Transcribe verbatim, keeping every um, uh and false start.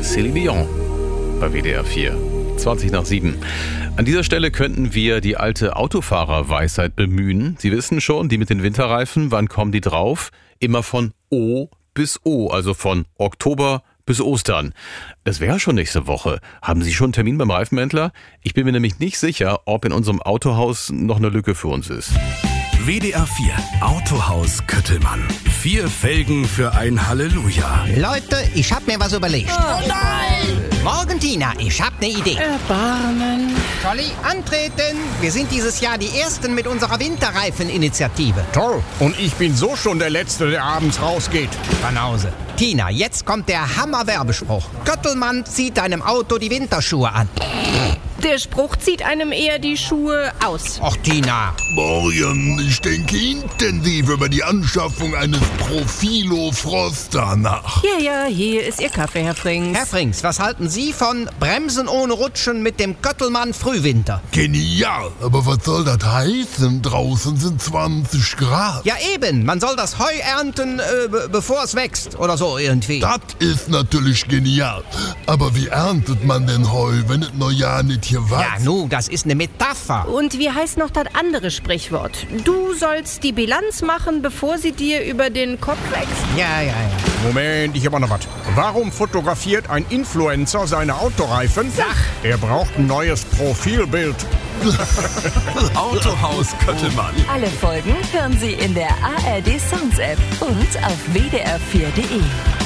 Céline Dion bei W D R vier. zwanzig nach sieben. An dieser Stelle könnten wir die alte Autofahrerweisheit bemühen. Sie wissen schon, die mit den Winterreifen, wann kommen die drauf? Immer von O bis O, also von Oktober bis Ostern. Es wäre schon nächste Woche. Haben Sie schon einen Termin beim Reifenhändler? Ich bin mir nämlich nicht sicher, ob in unserem Autohaus noch eine Lücke für uns ist. W D R vier Autohaus Köttelmann. Vier Felgen für ein Halleluja. Leute, ich hab mir was überlegt. Oh nein! Morgen, Tina, ich hab ne Idee. Erbarmen. Scholli, antreten! Wir sind dieses Jahr die Ersten mit unserer Winterreifen-Initiative. Toll. Und ich bin so schon der Letzte, der abends rausgeht. Banause. Tina, jetzt kommt der Hammer-Werbespruch. Köttelmann zieht deinem Auto die Winterschuhe an. Der Spruch zieht einem eher die Schuhe aus. Och, Tina. Morgen, ich denke intensiv über die Anschaffung eines Profilo Froster nach. Ja, ja, hier ist Ihr Kaffee, Herr Frings. Herr Frings, was halten Sie von Bremsen ohne Rutschen mit dem Köttelmann Frühwinter? Genial, aber was soll das heißen? Draußen sind zwanzig Grad. Ja eben, man soll das Heu ernten, äh, be- bevor es wächst oder so irgendwie. Das ist natürlich genial. Aber wie erntet man denn Heu, wenn es noch ja nicht hier Ja, wächst? nu, das ist eine Metapher. Und wie heißt noch das andere Sprichwort? Du sollst die Bilanz machen, bevor sie dir über den Kopf wächst. Ja, ja, ja. Moment, ich hab auch noch was. Warum fotografiert ein Influencer seine Autoreifen? Sag. Er braucht ein neues Profilbild. Autohaus Köttelmann. Alle Folgen hören Sie in der A R D Sounds App und auf w d r vier punkt d e.